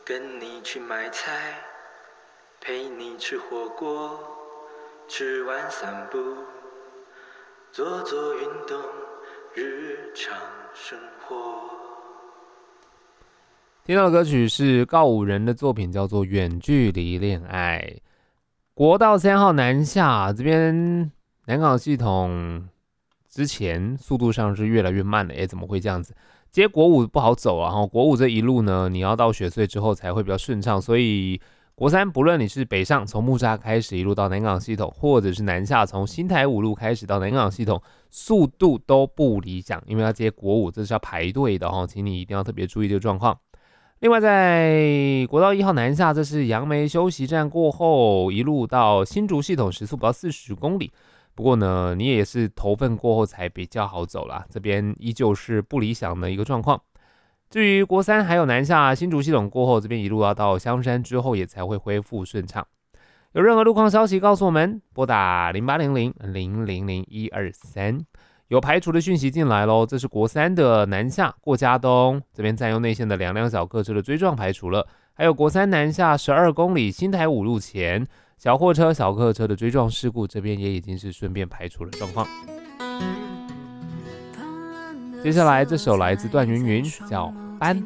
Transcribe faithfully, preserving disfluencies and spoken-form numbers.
跟你去买菜，陪你吃火锅，吃完散步，做做运动，日常生活。 听到的歌曲是告五人的作品，叫做《远距离恋爱》。国道三号南下这边南港系统之前速度上是越来越慢的，哎，怎么会这样子？接国五不好走啊，然后国五这一路呢，你要到雪隧之后才会比较顺畅，所以国三不论你是北上从木栅开始一路到南港系统，或者是南下从新台五路开始到南港系统，速度都不理想，因为要接国五这是要排队的哦，请你一定要特别注意这个状况。另外，在国道一号南下，这是杨梅休息站过后，一路到新竹系统，时速不到四十公里。不过呢，你也是头份过后才比较好走啦，这边依旧是不理想的一个状况。至于国三还有南下新竹系统过后，这边一路要到香山之后，也才会恢复顺畅。有任何路况消息告诉我们，拨打零八零零零零零一二三。有排除的讯息进来咯，这是国三的南下过嘉东，这边占用内线的两辆小客车的追撞排除了，还有国三南下十二公里新台五路前小货车小客车的追撞事故，这边也已经是顺便排除了状况。接下来这首来自段云云，叫